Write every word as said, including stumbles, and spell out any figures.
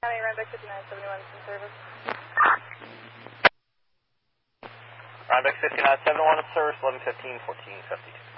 County, Rhinebeck fifty-nine seventy-one in service. Rhinebeck fifty-nine seventy-one in service, eleven fifteen, fourteen fifty-two.